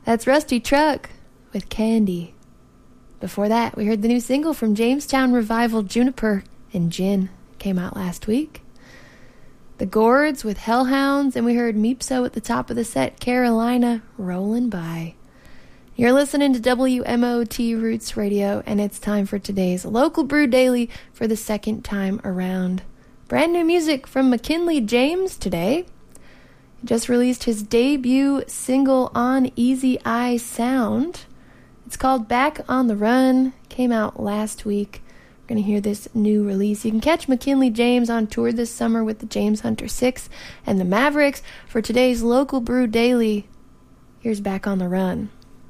That's Rusty Truck with Candy. Before that, we heard the new single from Jamestown Revival, Juniper and Gin. Came out last week. The Gourds with Hellhounds, and we heard Meepso at the top of the set, Carolina, Rollin' By. You're listening to WMOT Roots Radio, and it's time for today's Local Brew Daily for the second time around. Brand new music from McKinley James today. He just released his debut single on Easy Eye Sound. It's called Back on the Run. Came out last week. We're going to hear this new release. You can catch McKinley James on tour this summer with the James Hunter 6 and the Mavericks. For today's Local Brew Daily, here's Back on the Run.